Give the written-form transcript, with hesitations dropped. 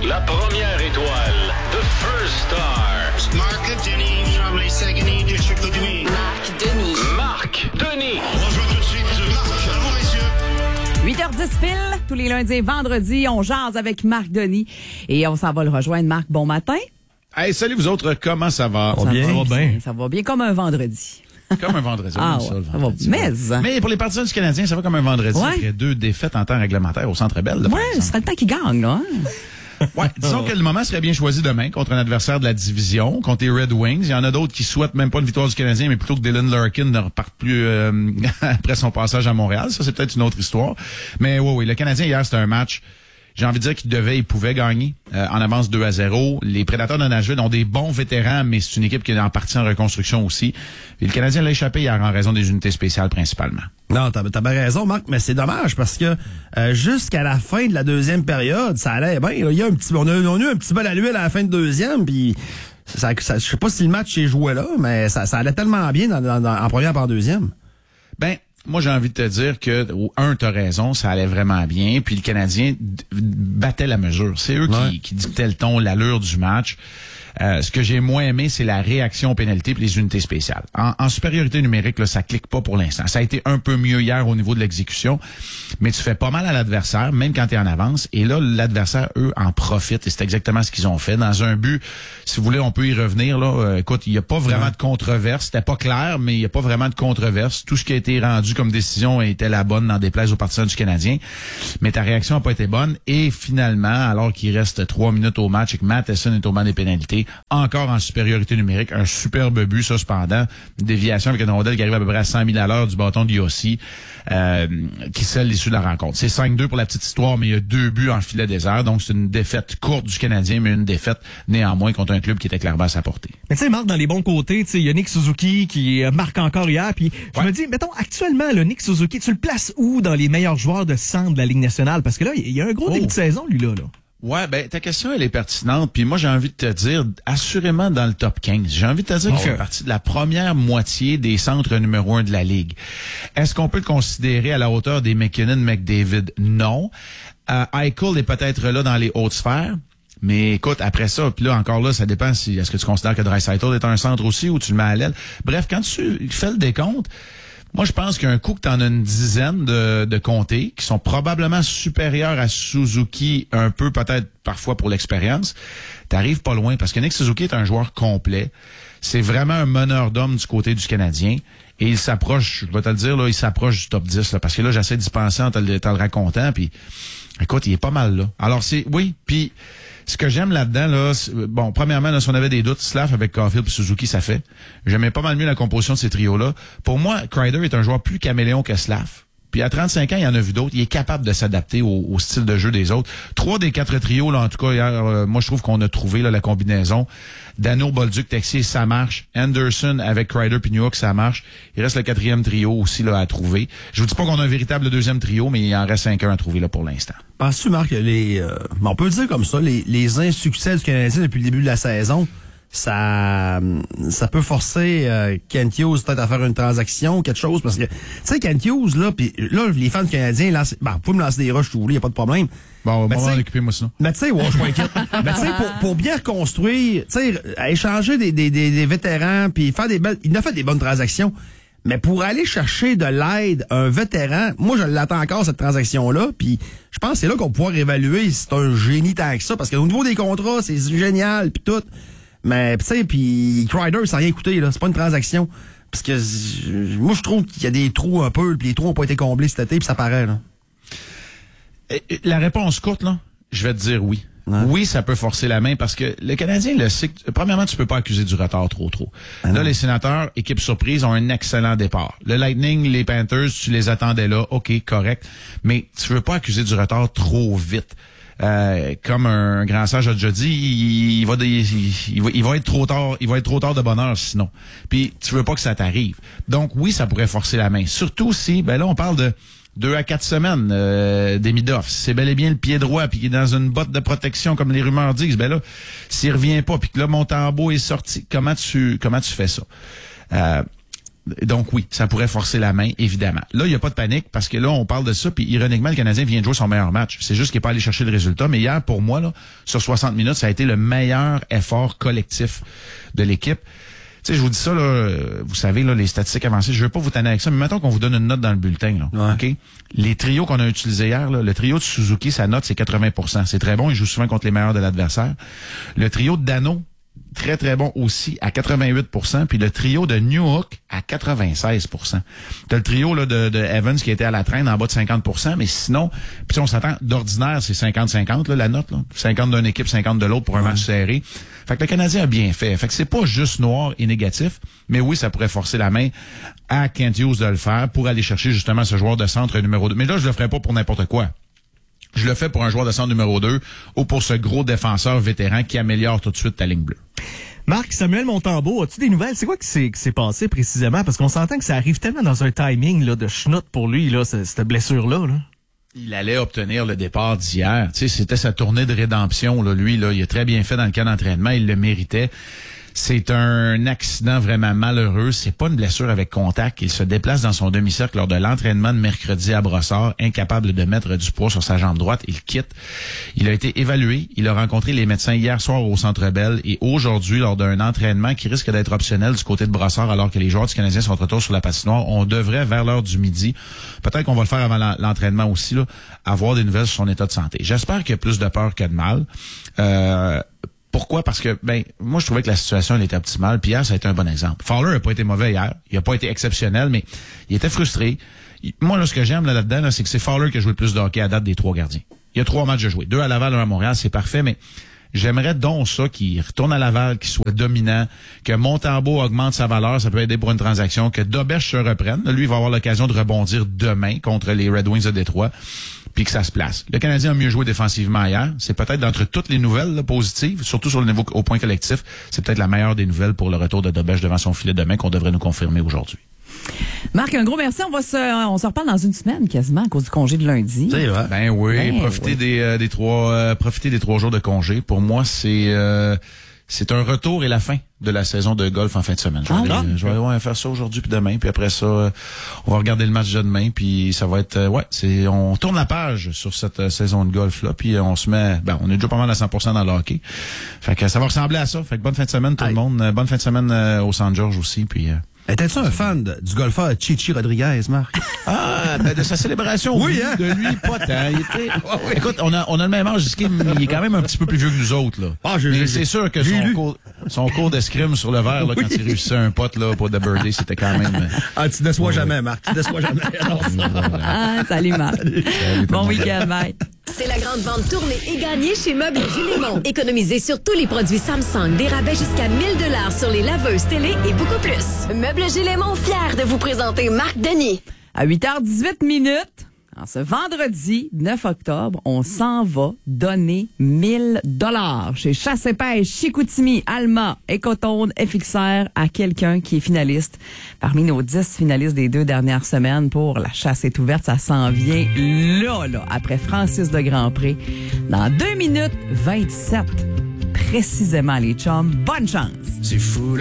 La première étoile. The first star. Marc Denis from les Saguenay du Chicoutimi. Marc Denis. Marc Denis. On rejoint tout de suite Marc. À vous, messieurs. 8h10 pile, tous les lundis et vendredis, on jase avec Marc Denis. Et on s'en va le rejoindre. Marc, bon matin. Hey, salut vous autres, comment ça va? Ça va bien. Ça va bien comme un vendredi. Comme un vendredi. Ah ça, ouais, le ça va. vendredi. Mais pour les partisans du Canadien, ça va comme un vendredi. Ouais. Après 2 défaites en temps réglementaire au Centre Bell. ouais, ce serait le temps qu'il gagne, là. Ouais, disons que le moment serait bien choisi demain contre un adversaire de la division, contre les Red Wings. Il y en a d'autres qui souhaitent même pas une victoire du Canadien, mais plutôt que Dylan Larkin ne reparte plus après son passage à Montréal. Ça, c'est peut-être une autre histoire. Mais oui, le Canadien, hier, c'était un match... J'ai envie de dire qu'ils pouvaient gagner en avance 2-0. Les Prédateurs de Nashville ont des bons vétérans, mais c'est une équipe qui est en partie en reconstruction aussi. Et le Canadien l'a échappé hier en raison des unités spéciales principalement. Non, t'as bien raison, Marc, mais c'est dommage parce que jusqu'à la fin de la deuxième période, ça allait bien. Il y a on a eu un petit bal à l'huile à la fin de deuxième, puis je sais pas si le match s'est joué là, mais ça allait tellement bien en première par deuxième. Ben, moi, j'ai envie de te dire que, t'as raison, ça allait vraiment bien. Puis le Canadien battait la mesure. C'est eux qui dictaient le ton, l'allure du match. Ce que j'ai moins aimé, c'est la réaction aux pénalités et les unités spéciales. En supériorité numérique, là, ça clique pas pour l'instant. Ça a été un peu mieux hier au niveau de l'exécution, mais tu fais pas mal à l'adversaire, même quand tu es en avance. Et là, l'adversaire, eux, en profitent. Et c'est exactement ce qu'ils ont fait. Dans un but, si vous voulez, on peut y revenir. Là. Écoute, il n'y a pas vraiment de controverse. C'était pas clair, mais il n'y a pas vraiment de controverse. Tout ce qui a été rendu comme décision était la bonne, n'en déplaise aux partisans du Canadien. Mais ta réaction n'a pas été bonne. Et finalement, alors qu'il reste 3 minutes au match et que Matheson est au banc des pénalités, encore en supériorité numérique, un superbe but, ça, cependant, une déviation avec une rondelle qui arrive à peu près à 100 000 à l'heure du bâton de Yossi, qui scelle l'issue de la rencontre. C'est 5-2 pour la petite histoire, mais il y a 2 buts en filet désert, donc c'est une défaite courte du Canadien, mais une défaite néanmoins contre un club qui était clairement à sa portée. Mais tu sais, Marc, dans les bons côtés, tu sais, il y a Nick Suzuki qui marque encore hier, puis je me dis, mettons, actuellement, le Nick Suzuki, tu le places où dans les meilleurs joueurs de centre de la Ligue nationale? Parce que là, il y a un gros début de saison, lui, là. Ouais, ben ta question elle est pertinente, puis moi j'ai envie de te dire assurément dans le top 15. J'ai envie de te dire qu'il fait partie de la première moitié des centres numéro 1 de la ligue. Est-ce qu'on peut le considérer à la hauteur des McKinnon, McDavid? Non. Eichel est peut-être là dans les hautes sphères. Mais écoute, après ça, puis là, encore là, ça dépend si est-ce que tu considères que Draisaitl est un centre aussi ou tu le mets à l'aile. Bref, quand tu fais le décompte, moi, je pense qu'un coup que tu en as une dizaine de comtés qui sont probablement supérieurs à Suzuki, un peu peut-être parfois pour l'expérience, t'arrives pas loin parce que Nick Suzuki est un joueur complet. C'est vraiment un meneur d'hommes du côté du Canadien. Et il s'approche, je vais te le dire, là, il s'approche du top 10, là, parce que là, j'essaie d'y penser en te le racontant, puis écoute, il est pas mal là. Alors, puis ce que j'aime là-dedans, là, bon, premièrement, là, si on avait des doutes, Slav avec Caulfield et Suzuki, ça fait. J'aimais pas mal mieux la composition de ces trios-là. Pour moi, Kreider est un joueur plus caméléon que Slav. Puis à 35 ans, il y en a vu d'autres. Il est capable de s'adapter au style de jeu des autres. 3 des 4 trios, là, en tout cas, hier, moi, je trouve qu'on a trouvé là, la combinaison. Dano, Bolduc, Texier, ça marche. Anderson avec Kreider puis Newhook, ça marche. Il reste le 4e trio aussi là, à trouver. Je vous dis pas qu'on a un véritable 2e trio, mais il en reste 5 à trouver là pour l'instant. Penses-tu, Marc, on peut le dire comme ça, les insuccès du Canadien depuis le début de la saison, ça peut forcer Kent Hughes peut-être à faire une transaction, quelque chose, parce que, tu sais, Kent Hughes, là, pis là, les fans du Canadien, vous pouvez me lancer des rushs, si vous voulez, y a pas de problème. Bon, on va en occuper, moi, sinon. Mais tu sais, je suis pas inquiète. Mais tu sais, pour bien reconstruire, tu sais, échanger des vétérans, puis faire il a fait des bonnes transactions. Mais pour aller chercher de l'aide, un vétéran, moi, je l'attends encore, cette transaction-là, puis je pense que c'est là qu'on va pouvoir évaluer si c'est un génie tant que ça, parce qu'au niveau des contrats, c'est génial, puis tout. Mais, tu sais, puis Kreider, ça n'a rien coûté, là. C'est pas une transaction. Parce que moi, je trouve qu'il y a des trous un peu, puis les trous n'ont pas été comblés cet été, puis ça paraît, là. La réponse courte, là, je vais te dire oui. Ouais. Oui, ça peut forcer la main parce que le Canadien le sait. Premièrement, tu peux pas accuser du retard trop. Là, les Sénateurs, équipe surprise, ont un excellent départ. Le Lightning, les Panthers, tu les attendais là, ok, correct. Mais tu veux pas accuser du retard trop vite. Comme un grand sage a déjà dit, il va être trop tard, il va être trop tard de bonheur sinon. Puis tu veux pas que ça t'arrive. Donc oui, ça pourrait forcer la main. Surtout si, ben là, on parle de 2 à 4 semaines d'Emidov. Si c'est bel et bien le pied droit puis qu'il est dans une botte de protection comme les rumeurs disent, ben là, s'il revient pas puis que là Montembeault est sorti, comment tu fais ça? Donc oui, ça pourrait forcer la main, évidemment. Là, il n'y a pas de panique parce que là, on parle de ça, puis ironiquement, le Canadien vient de jouer son meilleur match. C'est juste qu'il n'est pas allé chercher le résultat. Mais hier, pour moi, là, sur 60 minutes, ça a été le meilleur effort collectif de l'équipe. Tu sais, je vous dis ça, là, vous savez, là, les statistiques avancées, je veux pas vous tanner avec ça, mais mettons qu'on vous donne une note dans le bulletin, là. Ouais. OK? Les trios qu'on a utilisés hier, là, le trio de Suzuki, sa note, c'est 80%. C'est très bon, il joue souvent contre les meilleurs de l'adversaire. Le trio de Dano, très, très bon aussi, à 88%. Puis le trio de Newhook à 96%. T'as le trio là, de Evans qui était à la traîne en bas de 50%, mais sinon, puis on s'attend, d'ordinaire, c'est 50-50, là, la note. Là. 50 d'une équipe, 50 de l'autre pour un match serré. Fait que le Canadien a bien fait. Fait que c'est pas juste noir et négatif, mais oui, ça pourrait forcer la main à Kent Hughes de le faire pour aller chercher justement ce joueur de centre numéro 2. Mais là, je le ferai pas pour n'importe quoi. Je le fais pour un joueur de centre numéro 2 ou pour ce gros défenseur vétéran qui améliore tout de suite ta ligne bleue. Marc, Samuel Montembeault, as-tu des nouvelles? C'est quoi qui s'est passé précisément? Parce qu'on s'entend que ça arrive tellement dans un timing là, de schnout pour lui, là, cette blessure-là. Là. Il allait obtenir le départ d'hier. Tu sais, c'était sa tournée de rédemption. Là. Lui, là, il a très bien fait dans le camp d'entraînement. Il le méritait. C'est un accident vraiment malheureux. C'est pas une blessure avec contact. Il se déplace dans son demi-cercle lors de l'entraînement de mercredi à Brossard, incapable de mettre du poids sur sa jambe droite. Il quitte. Il a été évalué. Il a rencontré les médecins hier soir au Centre Bell et aujourd'hui, lors d'un entraînement qui risque d'être optionnel du côté de Brossard, alors que les joueurs du Canadien sont de retour sur la patinoire, on devrait, vers l'heure du midi, peut-être qu'on va le faire avant l'entraînement aussi, là, avoir des nouvelles sur son état de santé. J'espère qu'il y a plus de peur que de mal. Pourquoi? Parce que, moi, je trouvais que la situation, elle était optimale. Puis hier, ça a été un bon exemple. Fowler n'a pas été mauvais hier. Il n'a pas été exceptionnel, mais il était frustré. Moi, là, ce que j'aime là-dedans, là, c'est que c'est Fowler qui a joué le plus de hockey à date des 3 gardiens. Il y a 3 matchs de jouer. 2 à Laval, 1 à Montréal, c'est parfait, mais j'aimerais donc ça, qu'il retourne à Laval, qu'il soit dominant, que Montembeault augmente sa valeur, ça peut aider pour une transaction, que Dobèche se reprenne. Lui, il va avoir l'occasion de rebondir demain contre les Red Wings de Détroit, puis que ça se place. Le Canadien a mieux joué défensivement hier. C'est peut-être d'entre toutes les nouvelles là, positives, surtout sur le niveau au point collectif, c'est peut-être la meilleure des nouvelles pour le retour de Dobèche devant son filet demain qu'on devrait nous confirmer aujourd'hui. Marc, un gros merci. On se reparle dans une semaine quasiment à cause du congé de lundi. C'est vrai. Ben oui, profitez des 3 jours de congé. Pour moi, c'est un retour et la fin de la saison de golf en fin de semaine. Je vais aller faire ça aujourd'hui puis demain, puis après ça, on va regarder le match de demain, puis ça va être on tourne la page sur cette saison de golf là, puis on se met on est déjà pas mal à 100% dans le hockey. Fait que ça va ressembler à ça. Fait que bonne fin de semaine tout le monde, bonne fin de semaine au San George aussi, puis Étais-tu un fan du golfeur Chichi Rodriguez, Marc? De sa célébration, oui, hein? De lui, pas tant. Il était... Écoute, on a le même âge, il est quand même un petit peu plus vieux que nous autres, là. Mais c'est sûr que son cours d'escrime sur le verre, là, quand il réussissait un pote, là, pour The Birdie, c'était quand même... tu ne déçois jamais, Marc. Tu ne déçois jamais. Salut, Marc. Bon week-end, bye. C'est la grande vente tournée et gagnée chez Meubles Gilémont. Économisez sur tous les produits Samsung, des rabais jusqu'à 1 000 $ sur les laveuses, télé et beaucoup plus. Meubles Gilémont, fier de vous présenter Marc Denis. À 8h18, en ce vendredi 9 octobre, on s'en va donner 1 000 $ chez Chasse et Pêche, Chicoutimi, Alma, Écotone, FXR à quelqu'un qui est finaliste. Parmi nos 10 finalistes des 2 dernières semaines pour la chasse est ouverte, ça s'en vient là, après Francis de Grandpré. Dans 2 minutes 27, précisément les chums. Bonne chance! C'est fou, là.